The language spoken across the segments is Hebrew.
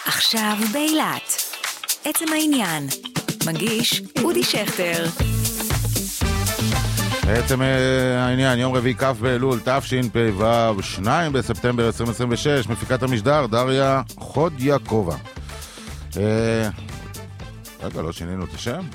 עכשיו באילת. עצם העניין. מגיש אודי שכטר. בעצם העניין, יום רביעי כ' באלול, תשפ"ו, 2 בספטמבר 2026, מפיקת המשדר, דריה חודיאקובה. רגע, לא שינינו את השם?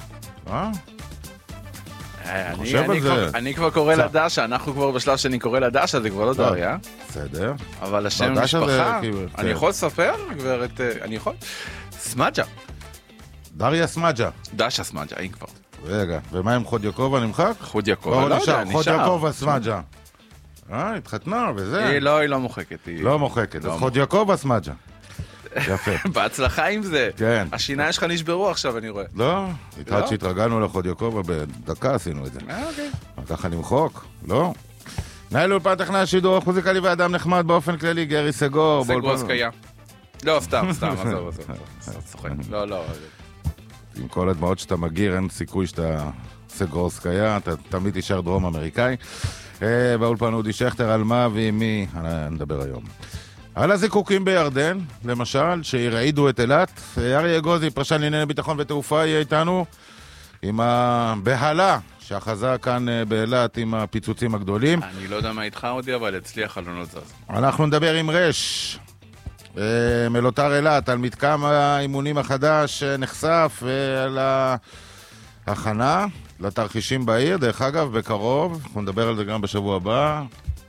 אני כבר קורא לדשה, אנחנו כבר בשלב שאני קורא לדשה, זה כבר לא דריה. בסדר. אבל השם משפחה, אני יכול לספר, גברת, אני יכול? סמג'ה. דריה סמג'ה. דשה סמג'ה, אין כבר. רגע, ומה עם חודיאקובה נמחק? חודיאקובה, לא יודע, נשאר. חודיאקובה סמג'ה. התחתנה וזה. היא לא מוחקת. לא מוחקת, אז חודיאקובה סמג'ה. יפה. בהצלחה עם זה. כן. השיניים שלך נשברו עכשיו, אני רואה. לא, התחלת שהתרגלנו לחודיאקובה, בדקה עשינו את זה. אוקיי. ככה נמחוק? לא. נהל אולפן טכנאי השידור, המוזיקלי ואדם נחמד באופן כללי, גרי סגור. סגורסקיה. לא, סתם, עזוב. צוחק. לא. עם כל הדמעות שאתה מגיר, אין סיכוי שאתה סגורסקיה, אתה תמיד תישאר דרום אמריקאי. באולפן אודי שכטר, על מה ועם מי נדבר היום. על הזיקוקים בירדן, למשל, שהרעידו את אילת. אריה גוזי, פרשן לענייני ביטחון ותעופה, יהיה איתנו עם הבהלה שאחזה כאן באילת עם הפיצוצים הגדולים. אני לא יודע מה איתך אודי, אבל אצלי החלונות זז. אנחנו נדבר עם רש מלוטר אילת על מתקם האימונים החדש נחשף ועל ההכנה לתרחישים בעיר. דרך אגב, בקרוב, אנחנו נדבר על זה גם בשבוע הבא,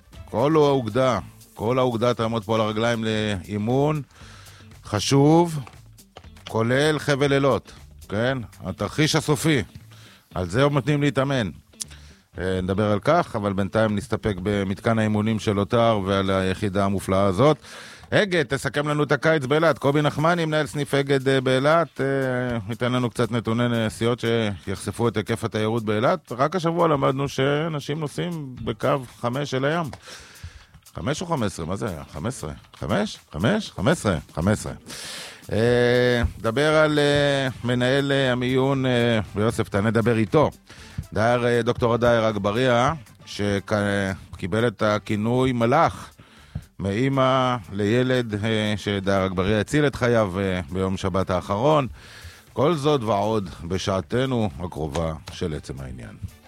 כל האוגדה תעמוד פה על הרגליים לאימון חשוב, כולל חבל אילות, כן? התרחיש הסופי, על זה עוד נותנים להתאמן. נדבר על כך, אבל בינתיים נסתפק במתקן האימונים של לוטר ועל היחידה המופלאה הזאת. אגד, תסכם לנו את הקיץ באילת. קובי נחמני, מנהל סניף אגד באילת, ייתן לנו קצת נתוני נסיעות שיחשפו את היקף התיירות באילת. רק השבוע למדנו שאנשים נוסעים בקו 5 אל הים. 5 או 15? מה זה היה? 15? 5? 5? 15? 15. דבר על מנהל המיון ביוסף, נדבר איתו. דוקטור דייר אגבריה, שקיבל את הכינוי מלאך, מאמא לילד שדייר אגבריה הציל את חייו ביום שבת האחרון. כל זאת ועוד בשעתנו הקרובה של עצם העניין.